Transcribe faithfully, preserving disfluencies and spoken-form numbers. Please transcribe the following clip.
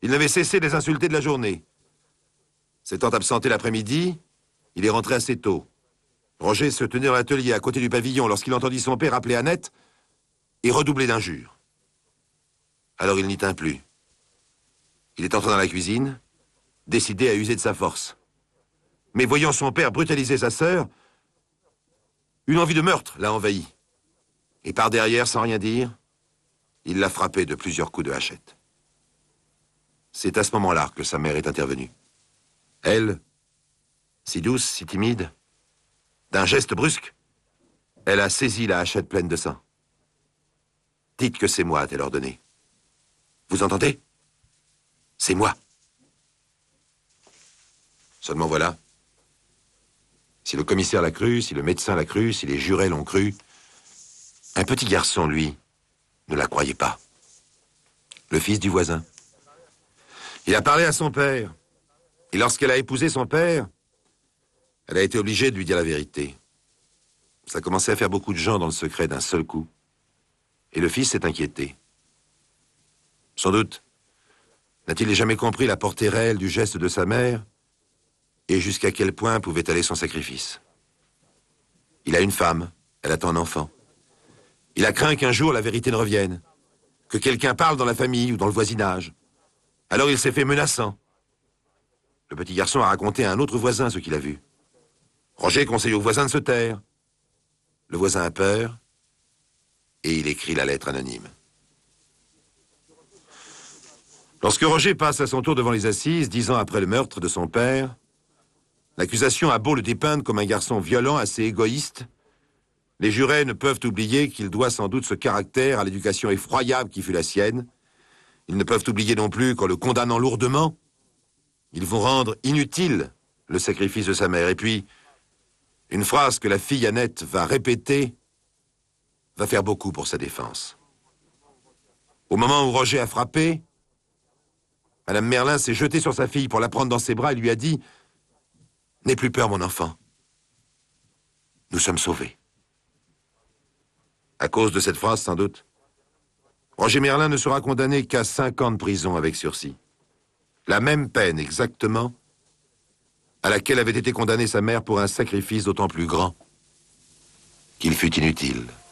Il n'avait cessé de les insulter de la journée. S'étant absenté l'après-midi, il est rentré assez tôt. Roger se tenait dans l'atelier à côté du pavillon lorsqu'il entendit son père appeler Annette et redoubler d'injures. Alors il n'y tint plus. Il est entré dans la cuisine, décidé à user de sa force. Mais voyant son père brutaliser sa sœur, une envie de meurtre l'a envahi. Et par derrière, sans rien dire, il l'a frappé de plusieurs coups de hachette. C'est à ce moment-là que sa mère est intervenue. Elle, si douce, si timide, d'un geste brusque, elle a saisi la hachette pleine de sang. « Dites que c'est moi », a-t-elle ordonné. « Vous entendez? C'est moi. » Seulement voilà. Si le commissaire l'a cru, si le médecin l'a cru, si les jurés l'ont cru, un petit garçon, lui, ne la croyait pas. Le fils du voisin. Il a parlé à son père. Et lorsqu'elle a épousé son père, elle a été obligée de lui dire la vérité. Ça commençait à faire beaucoup de gens dans le secret d'un seul coup. Et le fils s'est inquiété. Sans doute, n'a-t-il jamais compris la portée réelle du geste de sa mère et jusqu'à quel point pouvait aller son sacrifice. Il a une femme, elle attend un enfant. Il a craint qu'un jour la vérité ne revienne, que quelqu'un parle dans la famille ou dans le voisinage. Alors il s'est fait menaçant. Le petit garçon a raconté à un autre voisin ce qu'il a vu. Roger conseille au voisin de se taire. Le voisin a peur et il écrit la lettre anonyme. Lorsque Roger passe à son tour devant les assises, dix ans après le meurtre de son père, l'accusation a beau le dépeindre comme un garçon violent, assez égoïste, les jurés ne peuvent oublier qu'il doit sans doute ce caractère à l'éducation effroyable qui fut la sienne. Ils ne peuvent oublier non plus qu'en le condamnant lourdement, ils vont rendre inutile le sacrifice de sa mère. Et puis, une phrase que la fille Annette va répéter va faire beaucoup pour sa défense. Au moment où Roger a frappé, Madame Merlin s'est jetée sur sa fille pour la prendre dans ses bras et lui a dit « N'aie plus peur, mon enfant. Nous sommes sauvés. » À cause de cette phrase, sans doute, Roger Merlin ne sera condamné qu'à cinq ans de prison avec sursis. La même peine exactement à laquelle avait été condamnée sa mère pour un sacrifice d'autant plus grand qu'il fut inutile.